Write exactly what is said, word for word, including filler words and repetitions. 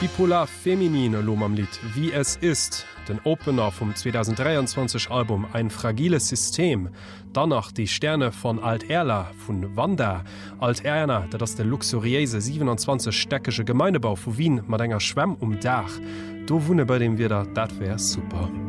Bipolar Feminine Lom am Lied Wie es ist, den Opener vom zweitausenddreiundzwanzig Album Ein fragiles System, danach die Sterne von Alt Erla von Wanda, Alt Erna, dat ass der luxuriöse siebenundzwanzig-stöckige Gemeindebau vu Wien mat enger Schwemm um Dach. Do wunne bei dem wieder, dat wär super.